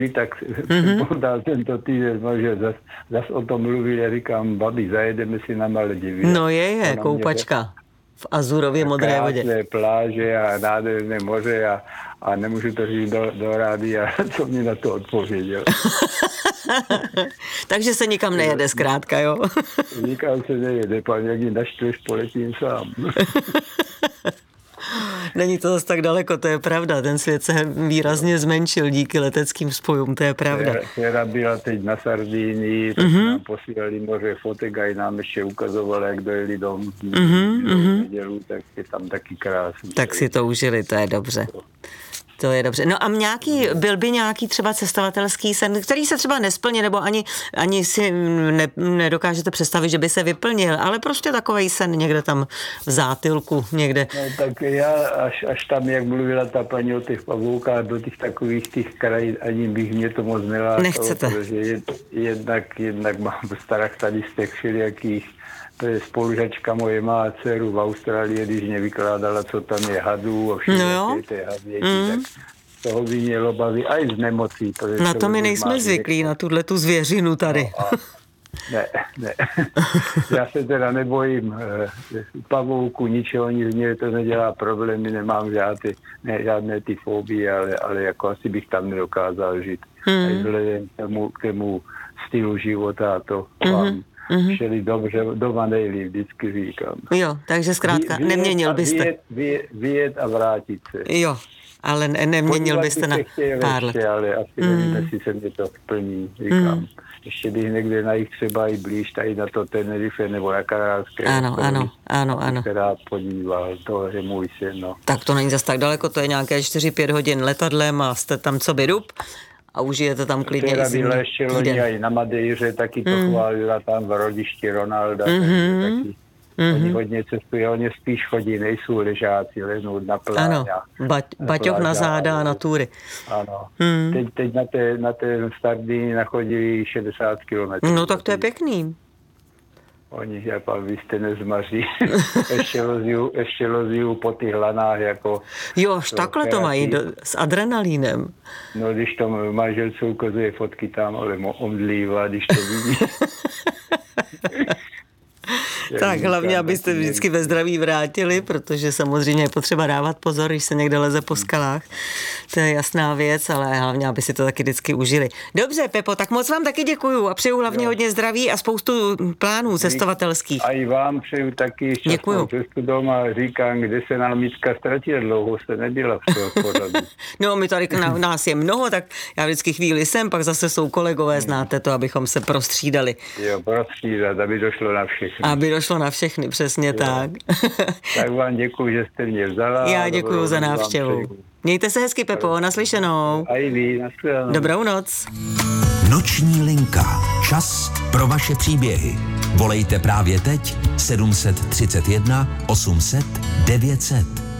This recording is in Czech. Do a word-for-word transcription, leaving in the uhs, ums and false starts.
tak mm-hmm. podal tento týden, že zas, zas o tom mluvil, já říkám, babi, zajedeme si na Maledivy. No je, je, koupačka v azurově modré vodě. Krásné pláže a nádherné moře a, a nemůžu to říct do, do rádia, co mě na to odpověděl. Takže se nikam nejede zkrátka, jo? Nikam se nejede, pan, jak ji naštveš, poletím sám. Není to zase tak daleko, to je pravda. Ten svět se výrazně zmenšil díky leteckým spojům, to je pravda. Včera byla teď na Sardínii, tak mm-hmm. nám posílali moře fotek a i nám ještě ukazovali, jak dojeli dom mm-hmm. nedělu, tak je tam taky krásný. Tak si to užili, to je dobře. To je dobře. No a nějaký, byl by nějaký třeba cestovatelský sen, který se třeba nesplnil, nebo ani, ani si ne, nedokážete představit, že by se vyplnil, ale prostě takovej sen někde tam v zátylku, někde. No tak já, až, až tam, jak mluvila ta paní o těch pavoukách, do těch takových těch krajin, ani bych mě to moc nelákalo. Nechcete. Protože jed, jednak, jednak mám strach tady z těch všelijakých. To je spolužačka moje má dceru v Austrálii, když mě vykládala, co tam je hadů a všechny no ty havěti, mm. tak toho by mělo bavit aj z nemocí. Na to my nejsme zvyklí, na tuhle tu zvěřinu tady. No, ne, ne. Já se teda nebojím pavouku, ničeho, nic mě to nedělá problémy, nemám žádné, ne, žádné ty fobii, ale, ale jako asi bych tam nedokázal žít. Mm. A vzhledem k tomu, k tomu stylu života a to mm-hmm. vám Mm-hmm. Všeli dobře, doma nejlíp, vždycky říkám. Jo, takže zkrátka Vy, neměnil byste. Vyjet, vyjet, vyjet a vrátit se. Jo, ale ne, neměnil Podívat byste na pár let. Ale asi mm. nevím, jestli se mě to splní, říkám. Mm. Ještě bych někde na jich třeba i blíž, tady na to Tenerife nebo na Kanárské. Ano, ano, ano, ano. Rád podíval, to je můj sen, no. Tak to není zas tak daleko, to je nějaké čtyři pět hodin letadlem a jste tam co by dub. A užijete tam klidně i zimní byla ještě loni i na Madejře, taky to mm. chválila tam v rodišti Ronalda, mm-hmm. taky mm-hmm. oni hodně cestují, oni spíš chodí, nejsou ležáci, lehnout na pláň. Ano, ba- baťoch na záda a na túry. Ano, mm. teď, teď na té, na té Sardinii nachodili šedesát kilometrů. No tak to je pěkný. Oni, jako vy jste nezmaří, ještě loziju, ještě loziju po těch lanách, jako... Jo, až takhle to mají, do, s adrenalínem. No, když to manželce ukazuje fotky tam, ale omdlívá, když to vidí. Tak hlavně, abyste vždycky ve zdraví vrátili, protože samozřejmě je potřeba dávat pozor, když se někde leze po skalách. To je jasná věc, ale hlavně, aby si to taky vždycky užili. Dobře, Pepo, tak moc vám taky děkuju a přeju hlavně jo. hodně zdraví a spoustu plánů cestovatelských. A i vám přeju taky šťastnou cestu doma. Říkám, kde se nám Mítka ztratila, dlouho se nebyla v toho pořadu. No, my tady na, nás je mnoho, tak já vždycky chvíli jsem, pak zase jsou kolegové, znáte to, abychom se prostřídali. Jo, prostřídat, aby došlo na všechny. Aby došlo na všechny, přesně jo. tak. Tak vám děkuji, že jste mě vzala. Já děkuji za návštěvu. Mějte se hezky, Pepo, naslyšenou. A i vy, naslyšenou. Dobrou noc. Noční linka. Čas pro vaše příběhy. Volejte právě teď sedm set třicet jedna osm set devět set.